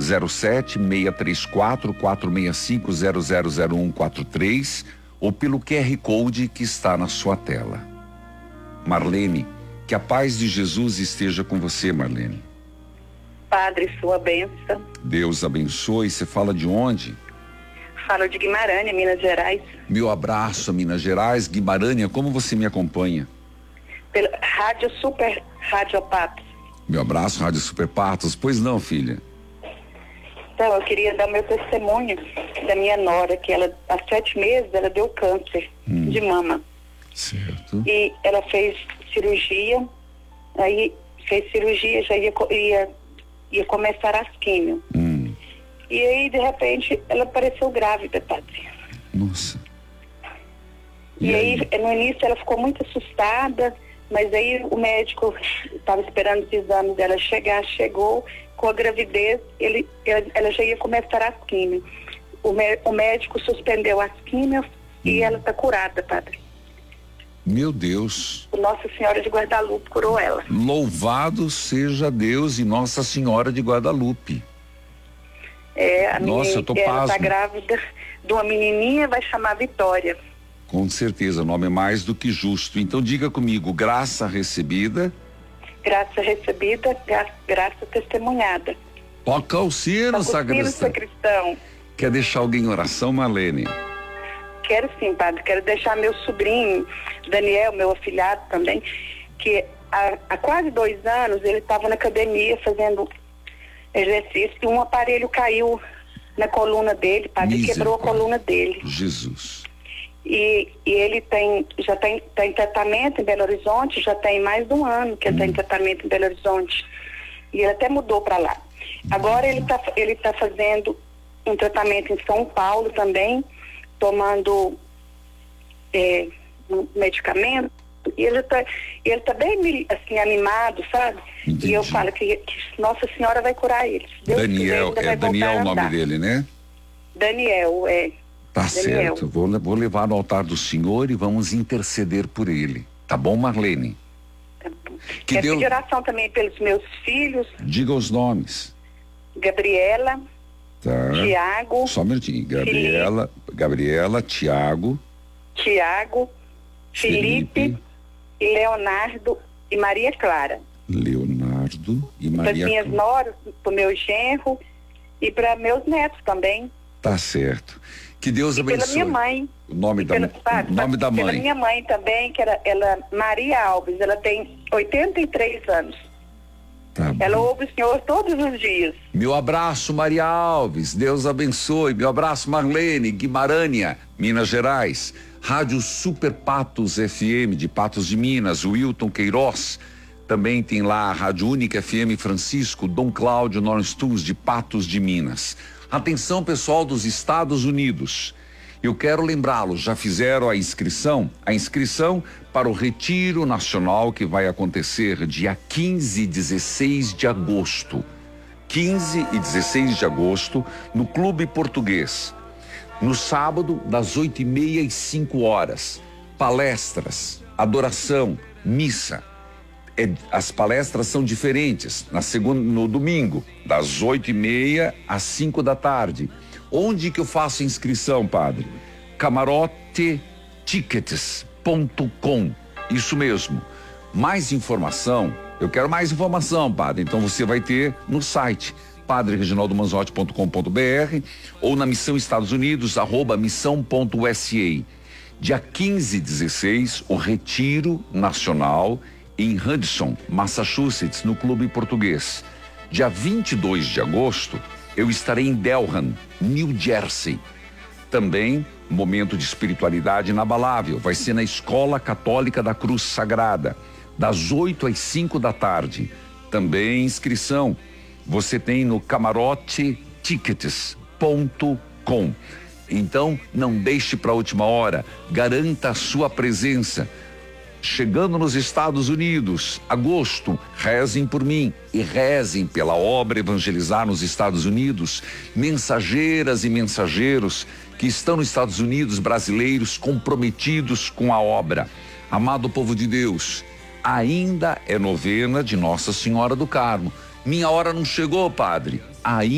07-634-465-000143 ou pelo QR Code que está na sua tela. Marlene, que a paz de Jesus esteja com você, Marlene. Padre, sua bênção. Deus abençoe. Você fala de onde? Falo de Guimarães, Minas Gerais. Meu abraço a Minas Gerais. Guimarães, como você me acompanha? Pelo Rádio Super, Rádio Patos. Meu abraço, Rádio Super Patos. Pois não, filha? Então, eu queria dar meu testemunho da minha nora, que ela, há 7 meses, ela deu câncer de mama. Certo. E ela fez cirurgia, aí fez cirurgia, já ia começar as químio. E aí, de repente, ela apareceu grávida, padre. Nossa. E aí, no início, ela ficou muito assustada, mas aí o médico estava esperando os exames dela chegar, chegou, com a gravidez, ela já ia começar as químio. O médico suspendeu as químios e ela está curada, padre. Meu Deus. Nossa Senhora de Guadalupe curou ela. Louvado seja Deus e Nossa Senhora de Guadalupe. Nossa, eu tô pasmo. Ela está grávida de uma menininha, vai chamar Vitória. Com certeza, o nome é mais do que justo. Então diga comigo, graça recebida. Graça recebida, graça testemunhada. Toca o sino, sacristão. Quer deixar alguém em oração, Marlene? Quero sim, padre. Quero deixar meu sobrinho, Daniel, meu afilhado também, que há quase 2 anos ele estava na academia fazendo exercício e um aparelho caiu na coluna dele, padre, quebrou a coluna dele. Jesus. E ele já tá em tratamento em Belo Horizonte, já tem mais de 1 ano que ele está em tratamento em Belo Horizonte. E ele até mudou para lá. Agora ele tá fazendo um tratamento em São Paulo também, tomando um medicamento. E ele tá bem assim, animado, sabe? Entendi. E eu falo que Nossa Senhora vai curar ele. Daniel, Daniel o nome dele, né? Daniel, Tá Daniel. certo, vou levar no altar do Senhor e vamos interceder por ele. Tá bom, Marlene? Tá bom. Quero pedir oração também pelos meus filhos. Diga os nomes. Gabriela, tá. Tiago. Só um minutinho. Gabriela, Tiago, Felipe, Leonardo e Maria Clara. Leonardo e Maria Clara. Para as minhas noras, para o meu genro e para meus netos também. Tá certo. Que Deus abençoe. Pela minha mãe. O nome da mãe. Pela minha mãe também, que ela Maria Alves, ela tem 83 anos. Tá bom. Ela ouve o Senhor todos os dias. Meu abraço, Maria Alves. Deus abençoe. Meu abraço, Marlene, Guimarães, Minas Gerais. Rádio Super Patos FM de Patos de Minas, Wilton Queiroz. Também tem lá a Rádio Única FM Francisco, Dom Cláudio Nornstus de Patos de Minas. Atenção, pessoal dos Estados Unidos. Eu quero lembrá-los, já fizeram a inscrição? A inscrição para o Retiro Nacional que vai acontecer dia 15 e 16 de agosto. 15 e 16 de agosto no Clube Português. No sábado, das 8h30 às 5h. Palestras, adoração, missa. As palestras são diferentes. No domingo, das 8h30 às 5 da tarde. Onde que eu faço inscrição, padre? camarotetickets.com. Isso mesmo. Mais informação, eu quero mais informação, padre. Então você vai ter no site padrereginaldomanzotti.com.br ou na Missão Estados Unidos, @missão.usa. Dia 15 e 16, o Retiro Nacional em Hudson, Massachusetts, no Clube Português. Dia 22 de agosto, eu estarei em Delran, New Jersey. Também, momento de espiritualidade inabalável, vai ser na Escola Católica da Cruz Sagrada, das 8 às 5 da tarde. Também inscrição, você tem no camarotetickets.com. Então, não deixe para a última hora, garanta a sua presença. Chegando nos Estados Unidos, agosto, rezem por mim e rezem pela obra Evangelizar nos Estados Unidos, mensageiras e mensageiros que estão nos Estados Unidos, brasileiros comprometidos com a obra. Amado povo de Deus, ainda é novena de Nossa Senhora do Carmo. Minha hora não chegou, padre. Ainda